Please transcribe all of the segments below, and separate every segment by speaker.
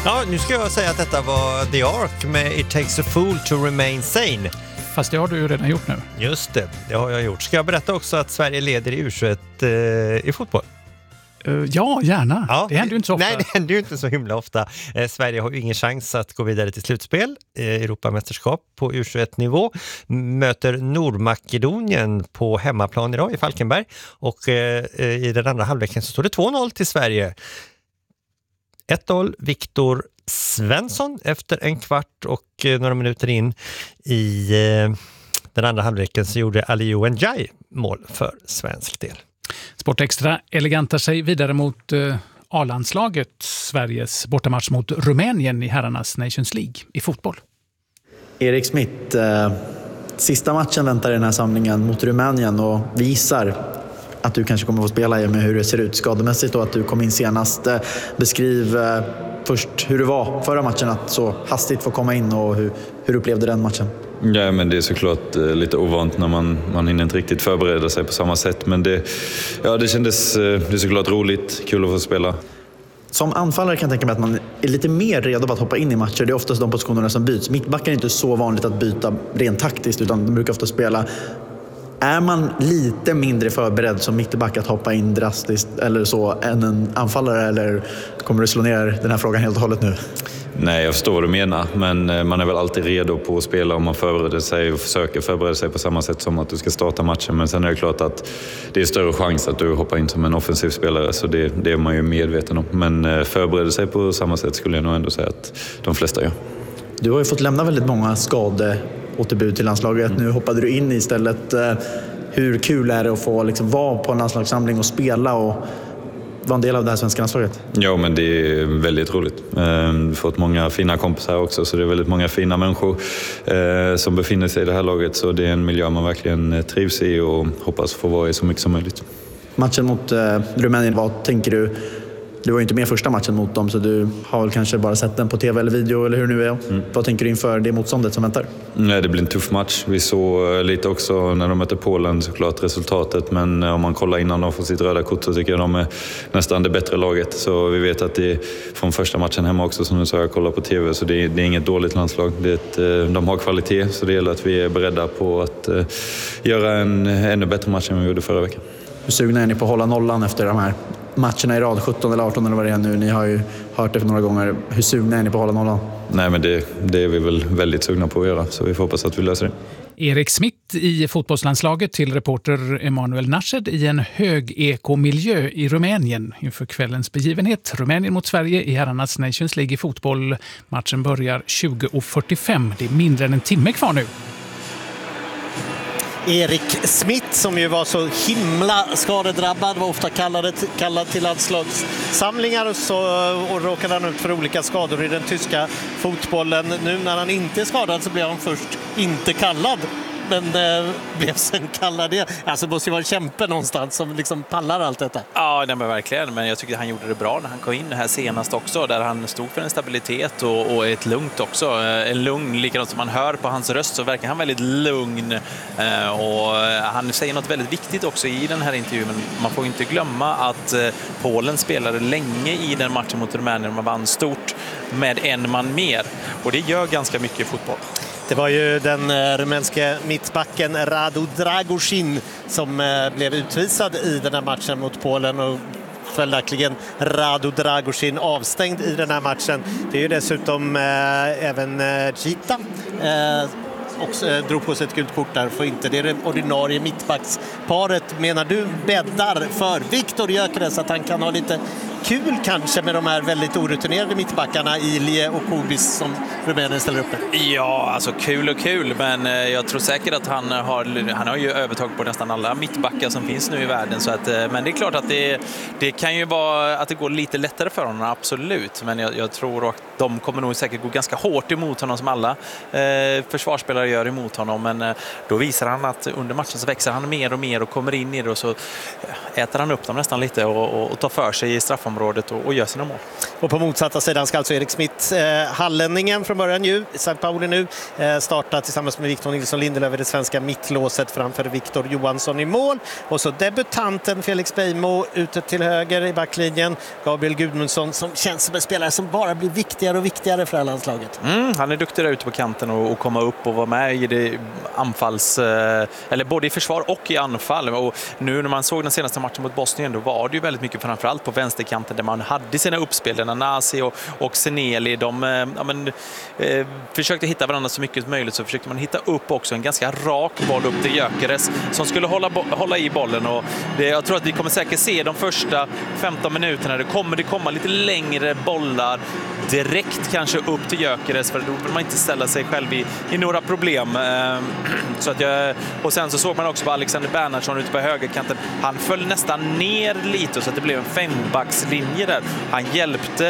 Speaker 1: Ja, nu ska jag säga att detta var The Ark med It Takes a Fool to Remain Sane.
Speaker 2: Fast det har du ju redan gjort nu.
Speaker 1: Just det har jag gjort. Ska jag berätta också att Sverige leder i U21 i fotboll?
Speaker 2: Ja, gärna. Ja, det händer ju inte så ofta.
Speaker 1: Nej, det händer ju inte så himla ofta. Sverige har ju ingen chans att gå vidare till slutspel. Europamästerskap på U21-nivå. Möter Nordmakedonien på hemmaplan idag i Falkenberg. Och i den andra halvleken så står det 2-0 till Sverige. 1-0 Viktor Svensson efter en kvart och några minuter in i den andra halvleken så gjorde Aliou Ndiaye mål för svensk del.
Speaker 2: Sportextra elegantar sig vidare mot A-landslaget, Sveriges bortamatch mot Rumänien i herrarnas Nations League i fotboll.
Speaker 3: Erik Smith, sista matchen väntar i den här samlingen mot Rumänien och vi gissar att du kanske kommer att få spela med hur det ser ut skademässigt och att du kom in senast. Beskriv först hur det var förra matchen att så hastigt få komma in och hur upplevde den matchen?
Speaker 4: Ja, men det är såklart lite ovant när man hinner inte riktigt förbereda sig på samma sätt. Men det kändes det är såklart roligt, kul att få spela.
Speaker 3: Som anfallare kan jag tänka mig att man är lite mer redo att hoppa in i matcher. Det är oftast de positionerna som byts. Mittbackar är inte så vanligt att byta rent taktiskt utan de brukar ofta spela. Är man lite mindre förberedd som mittback att hoppa in drastiskt eller så än en anfallare eller kommer du slå ner den här frågan helt och hållet nu?
Speaker 4: Nej, jag förstår vad du menar, men man är väl alltid redo på att spela om man förbereder sig och försöker förbereda sig på samma sätt som att du ska starta matchen. Men sen är det klart att det är större chans att du hoppar in som en offensiv spelare, så det är man ju medveten om. Men förbereda sig på samma sätt skulle jag nog ändå säga att de flesta gör.
Speaker 3: Du har ju fått lämna väldigt många skadeåterbud till landslaget. Nu hoppade du in istället. Hur kul är det att få vara på en landslagssamling och spela och vara en del av det här svenska landslaget?
Speaker 4: Ja, men det är väldigt roligt. Vi har fått många fina kompisar också, så det är väldigt många fina människor som befinner sig i det här laget. Så det är en miljö man verkligen trivs i och hoppas få vara i så mycket som möjligt.
Speaker 3: Matchen mot Rumänien, vad tänker du? Du var ju inte med första matchen mot dem, så du har väl kanske bara sett den på tv eller video eller hur nu är. Vad tänker du inför det motståndet som väntar?
Speaker 4: Nej, det blir en tuff match. Vi såg lite också när de mötte Polen såklart resultatet, men om man kollar innan de får sitt röda kort så tycker jag de är nästan det bättre laget. Så vi vet att det är från första matchen hemma också, som du sa, jag kollar på tv, så det är inget dåligt landslag. De har kvalitet, så det gäller att vi är beredda på att göra en ännu bättre match än vi gjorde förra veckan.
Speaker 3: Hur sugna är ni på att hålla nollan efter de här matcherna i rad, 17 eller 18 eller vad det är nu? Ni har ju hört det för några gånger. Hur sugna är ni på att hålla nollan? Nej,
Speaker 4: men det är vi väl väldigt sugna på att göra, så vi får hoppas att vi löser det.
Speaker 2: Erik Smith i fotbollslandslaget till reporter Emanuel Nashed i en hög-ekomiljö i Rumänien inför kvällens begivenhet. Rumänien mot Sverige i herrarnas Nations League i fotboll. Matchen börjar 20:45. Det är mindre än en timme kvar nu.
Speaker 5: Erik Smith, som ju var så himla skadedrabbad, var ofta kallad till landslagssamlingar och råkade han ut för olika skador i den tyska fotbollen. Nu när han inte är skadad så blev han först inte kallad, men blev sen kallad det. Alltså det måste ju vara en kämpe någonstans som pallar allt detta.
Speaker 6: Ja, nej, men verkligen. Men jag tycker att han gjorde det bra när han kom in här senast också, där han stod för en stabilitet och ett lugnt också. En lugn, likadant som man hör på hans röst så verkar han väldigt lugn. Och han säger något väldigt viktigt också i den här intervjun. Men man får inte glömma att Polen spelade länge i den matchen mot Rumänien. Man vann stort med en man mer. Och det gör ganska mycket i fotboll.
Speaker 5: Det var ju den rumänska mittbacken Radu Dragusin som blev utvisad i den här matchen mot Polen och följaktligen Radu Dragusin avstängd i den här matchen. Det är ju dessutom även Gita och drog på sig ett gult kort där för inte. Det är det ordinarie mittbacksparet, menar du, bäddar för Viktor Gyökeres att han kan ha lite kul kanske med de här väldigt orutinerade mittbackarna Ilie och Kubis som Rumänien ställer upp med?
Speaker 6: Ja, alltså kul, men jag tror säkert att han har ju övertag på nästan alla mittbackar som finns nu i världen, så att, men det är klart att det kan ju vara att det går lite lättare för honom, absolut, men jag tror att de kommer nog säkert gå ganska hårt emot honom som alla försvarsspelare gör emot honom, men då visar han att under matchen så växer han mer och mer och kommer in i det och så äter han upp dem nästan lite och tar för sig i straffområdet och gör sina mål.
Speaker 5: Och på motsatta sidan ska alltså Erik Smith, hallänningen från början ju, St. Pauli nu, starta tillsammans med Victor Nilsson Lindelöf i det svenska mittlåset framför Victor Johansson i mål. Och så debutanten Felix Beijmo ute till höger i backlinjen. Gabriel Gudmundsson som känns som en spelare som bara blir viktigare och viktigare för landslaget.
Speaker 6: Han är duktig där ute på kanten och komma upp och vara med i det anfalls... Eller både i försvar och i anfall. Och nu när man såg den senaste matchen mot Bosnien, då var det ju väldigt mycket framförallt på vänsterkanten där man hade sina uppspel. Nasi och Seneli, de försökte hitta varandra så mycket som möjligt, så försökte man hitta upp också en ganska rak boll upp till Gyökeres som skulle hålla i bollen. Och jag tror att vi kommer säkert se de första 15 minuterna, det kommer komma lite längre bollar direkt kanske upp till Gyökeres, för då vill man inte ställa sig själv i några problem. Så att och sen så såg man också på Alexander Bernhardsson ute på högerkanten. Han föll nästan ner lite så att det blev en fembackslinje där. Han hjälpte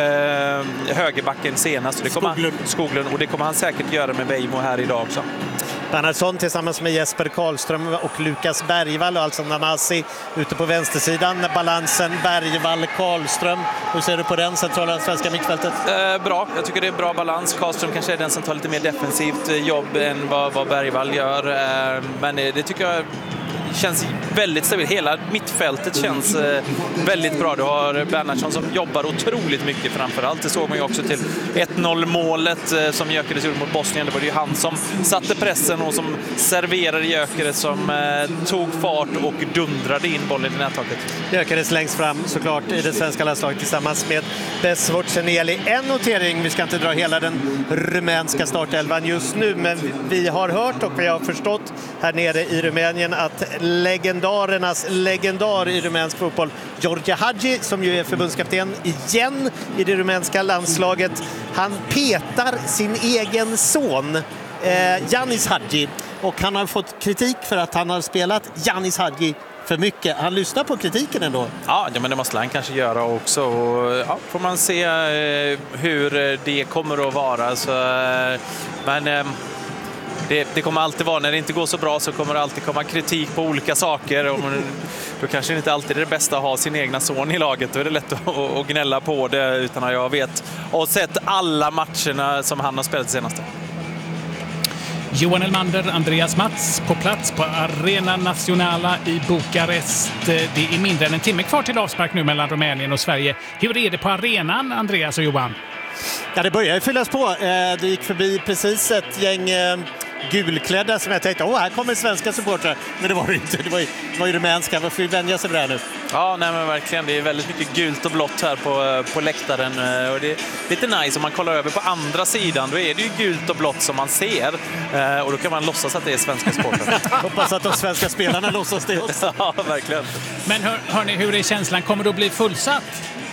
Speaker 6: högerbacken senast. Skoglund, och det kommer han säkert göra med Beijmo här idag också.
Speaker 5: Bernhardsson tillsammans med Jesper Karlström och Lukas Bergvall och alltså Nanasi ute på vänstersidan. Balansen Bergvall-Karlström. Hur ser du på den centrala svenska mittfältet?
Speaker 6: Bra, jag tycker det är bra balans. Karlström kanske är den som tar lite mer defensivt jobb än vad Bergvall gör. Men det tycker jag känns väldigt stabilt. Hela mittfältet känns väldigt bra. Du har Bernhardsson som jobbar otroligt mycket framförallt. Det såg man ju också till 1-0-målet som Gyökeres gjorde mot Bosnien. Det var ju han som satte pressen och som serverade Gyökeres, som tog fart och dundrade in bollen i nättaket.
Speaker 5: Gyökeres längst fram såklart i det svenska landslaget tillsammans med Besvort Seneli. En notering, vi ska inte dra hela den rumänska startelvan just nu, men vi har hört och vi har förstått här nere i Rumänien att legendarernas legendar i rumänsk fotboll, George Hagi, som ju är förbundskapten igen i det rumänska landslaget, han petar sin egen son Yanis Hagi, och han har fått kritik för att han har spelat Yanis Hagi för mycket. Han lyssnar på kritiken ändå.
Speaker 6: Ja, men det måste han kanske göra också. Och, får man se hur det kommer att vara. Så, men det kommer alltid vara, när det inte går så bra så kommer det alltid komma kritik på olika saker. Och då kanske det inte alltid är det bästa att ha sin egna son i laget. Då är det lätt att gnälla på det, utan att jag vet och sett alla matcherna som han har spelat senaste.
Speaker 2: Johan Elmander, Andreas Mats på plats på Arena Nacionala i Bukarest. Det är mindre än en timme kvar till avspark nu mellan Rumänien och Sverige. Hur är det på arenan, Andreas och Johan?
Speaker 5: Ja, det börjar ju fyllas på. Det gick förbi precis ett gäng gulklädda som jag tänkte, här kommer svenska supportrar. Men det var det inte. Det var ju rumänska. Man får ju vänja sig med det här nu.
Speaker 6: Ja, nej, men verkligen. Det är väldigt mycket gult och blått här på läktaren. Och det är lite nice om man kollar över på andra sidan. Då är det ju gult och blått som man ser. Och då kan man låtsas att det är svenska supportrar.
Speaker 5: Hoppas att de svenska spelarna låtsas det också.
Speaker 6: Ja, verkligen.
Speaker 2: Men hörni, hur är känslan? Kommer det att bli fullsatt?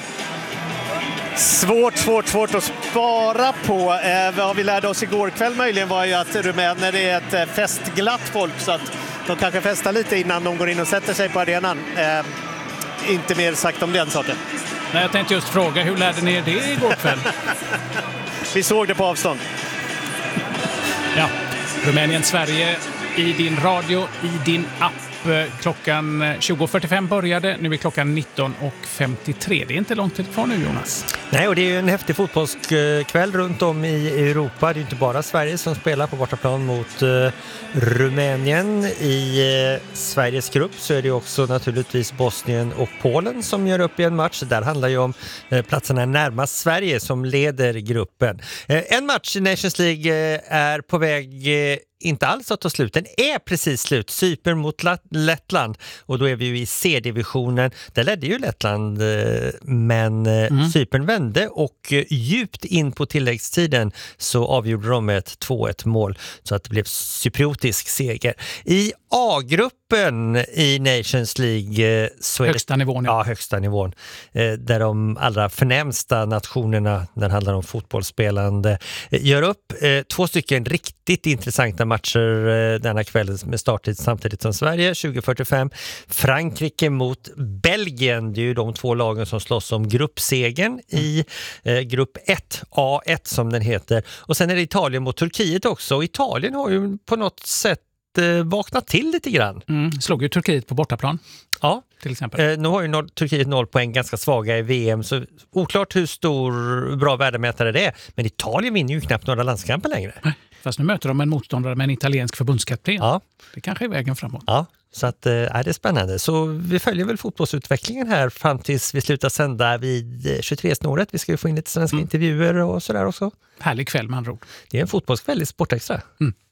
Speaker 5: Svårt att spara på. Vad vi lärde oss igår kväll möjligen var ju att rumäner är ett festglatt folk, så att de kanske festar lite innan de går in och sätter sig på arenan. Inte mer sagt om den saken.
Speaker 2: Nej, jag tänkte just fråga, hur lärde ni er det igår kväll?
Speaker 5: Vi såg det på avstånd.
Speaker 2: Ja, Rumänien-Sverige i din radio, i din app. Klockan 20.45 började, nu är klockan 19.53. Det är inte långt kvar nu, Jonas.
Speaker 1: Nej, och det är ju en häftig fotbollskväll runt om i Europa. Det är inte bara Sverige som spelar på bortaplan mot Rumänien. I Sveriges grupp så är det också naturligtvis Bosnien och Polen som gör upp i en match. Där handlar ju om platserna närmast Sverige som leder gruppen. En match i Nations League är på väg inte alls att ta slut. Den är precis slut. Cypern mot Lettland. Och då är vi ju i C-divisionen. Där ledde ju Lettland, men Cypern vände och djupt in på tilläggstiden så avgjorde de ett 2-1 mål så att det blev cypriotisk seger. I A-gruppen i Nations League så är
Speaker 2: högsta nivån.
Speaker 1: Ja, högsta nivån. Där de allra förnämsta nationerna, när det handlar om fotbollsspelande, gör upp 2 stycken riktigt intressanta matcher denna kväll med starttid samtidigt som Sverige 20:45. Frankrike mot Belgien, det är ju de 2 lagen som slåss om gruppsegern i grupp 1, A1 som den heter. Och sen är det Italien mot Turkiet också. Och Italien har ju på något sätt vakna till lite grann.
Speaker 2: Slog ju Turkiet på bortaplan.
Speaker 1: Ja,
Speaker 2: till exempel.
Speaker 1: Nu har ju Turkiet 0 poäng, ganska svaga i VM, så oklart hur stor bra värdemätare det är. Men Italien vinner ju knappt några landskamper längre.
Speaker 2: Nej, fast nu möter de en motståndare med en italiensk förbundskapten.
Speaker 1: Ja.
Speaker 2: Det kanske är vägen framåt.
Speaker 1: Ja, så att, det är spännande. Så vi följer väl fotbollsutvecklingen här fram tills vi slutar sända vid 23-snåret. Vi ska ju få in lite svenska intervjuer och sådär också.
Speaker 2: Härlig kväll med andra ord.
Speaker 1: Det är en fotbollskväll i Sportextra.